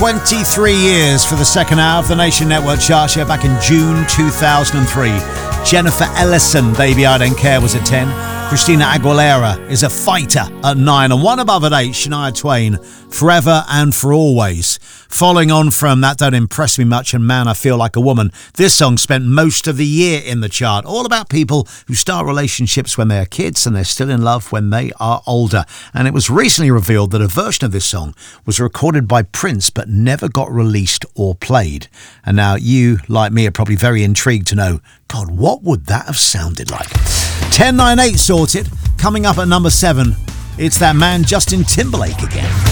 23 years for the second hour of the Nation Network chart show back in June 2003. Jennifer Ellison, Baby I Don't Care, was at 10. Christina Aguilera is a fighter at 9. And one above at 8, Shania Twain, Forever and For Always. Following on from That Don't Impress Me Much and Man, I Feel Like a Woman, this song spent most of the year in the chart. All about people who start relationships when they are kids and they're still in love when they are older. And it was recently revealed that a version of this song was recorded by Prince but never got released or played. And now you, like me, are probably very intrigued to know, God, what would that have sounded like? 1098 sorted. Coming up at number 7, it's that man Justin Timberlake again.